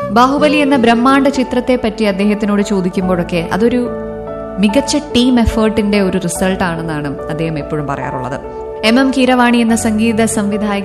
ബാഹുബലി എന്ന ബ്രഹ്മാണ്ഡ ചിത്രത്തെ പറ്റി അദ്ദേഹത്തിനോട് ചോദിക്കുമ്പോഴൊക്കെ അതൊരു മികച്ച ടീം എഫേർട്ടിന്റെ ഒരു റിസൾട്ട് ആണെന്നാണ് അദ്ദേഹം എപ്പോഴും പറയാറുള്ളത്. എം കീരവാണി എന്ന സംഗീത സംവിധായകൻ